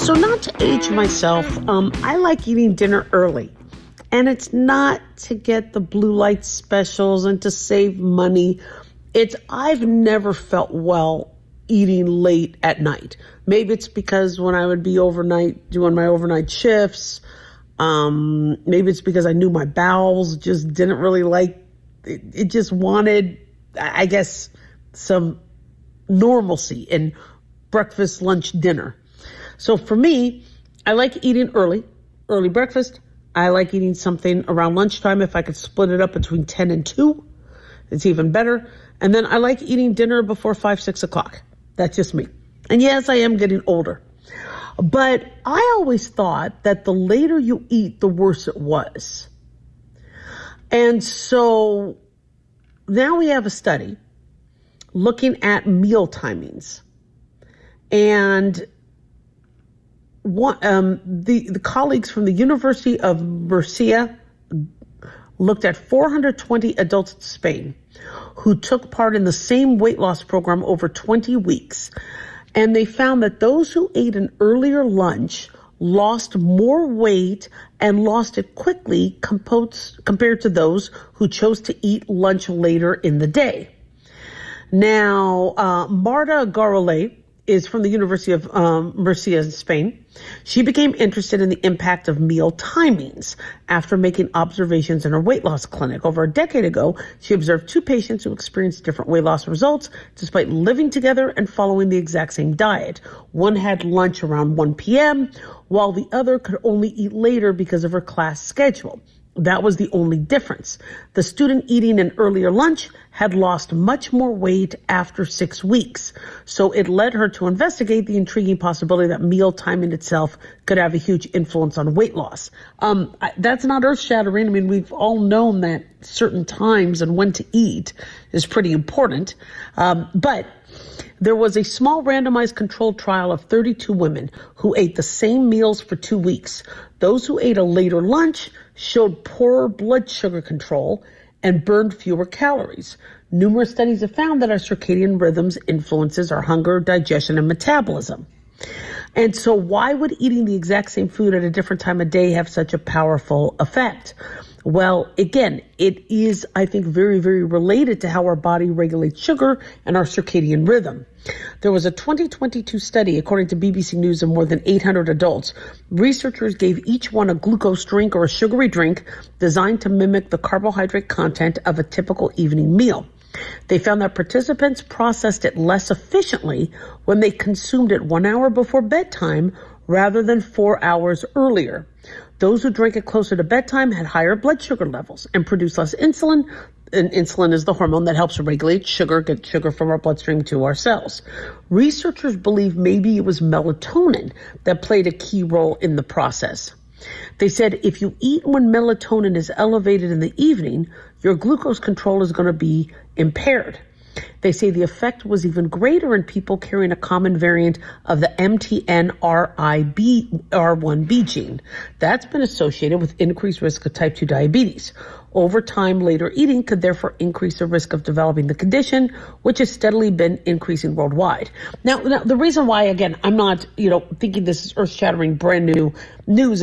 So not to age myself, I like eating dinner early. And it's not to get the blue light specials and to save money. I've never felt well eating late at night. Maybe it's because when I would be overnight, doing my overnight shifts, maybe it's because I knew my bowels just didn't really like, it just wanted, I guess, some normalcy in breakfast, lunch, dinner. So for me, I like eating early breakfast. I like eating something around lunchtime. If I could split it up between 10 and 2, it's even better. And then I like eating dinner before 5, 6 o'clock. That's just me. And yes, I am getting older. But I always thought that the later you eat, the worse it was. And so now we have a study looking at meal timings. And the colleagues from the University of Murcia looked at 420 adults in Spain who took part in the same weight loss program over 20 weeks. And they found that those who ate an earlier lunch lost more weight and lost it quickly compared to those who chose to eat lunch later in the day. Now, Marta Garole is from the University of Murcia in Spain. She became interested in the impact of meal timings after making observations in her weight loss clinic. Over a decade ago, she observed 2 patients who experienced different weight loss results despite living together and following the exact same diet. One had lunch around 1 p.m., while the other could only eat later because of her class schedule. That was the only difference. The student eating an earlier lunch had lost much more weight after 6 weeks. So it led her to investigate the intriguing possibility that meal timing itself could have a huge influence on weight loss. That's not earth-shattering. I mean, we've all known that certain times and when to eat is pretty important. But there was a small randomized controlled trial of 32 women who ate the same meals for 2 weeks. Those who ate a later lunch showed poorer blood sugar control and burned fewer calories. Numerous studies have found that our circadian rhythms influences our hunger, digestion, and metabolism. And so why would eating the exact same food at a different time of day have such a powerful effect? Well, again, it is, I think, very, very related to how our body regulates sugar and our circadian rhythm. There was a 2022 study, according to BBC News, of more than 800 adults. Researchers gave each one a glucose drink or a sugary drink designed to mimic the carbohydrate content of a typical evening meal. They found that participants processed it less efficiently when they consumed it 1 hour before bedtime rather than 4 hours earlier. Those who drank it closer to bedtime had higher blood sugar levels and produced less insulin. And insulin is the hormone that helps regulate sugar, get sugar from our bloodstream to our cells. Researchers believe maybe it was melatonin that played a key role in the process. They said if you eat when melatonin is elevated in the evening, your glucose control is going to be impaired. They say the effect was even greater in people carrying a common variant of the MTNRIB1B gene. That's been associated with increased risk of type 2 diabetes. Over time, later eating could therefore increase the risk of developing the condition, which has steadily been increasing worldwide. Now the reason why, again, I'm not, thinking this is earth-shattering, brand new news